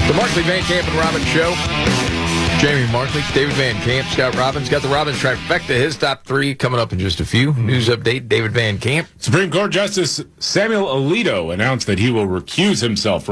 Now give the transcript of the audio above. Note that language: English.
The Markley, Van Camp, and Robbins Show. Jamie Markley, David Van Camp, Scott Robbins. Got the Robbins trifecta. His top three coming up in just a few. News update, David Van Camp. Supreme Court Justice Samuel Alito announced that he will recuse himself from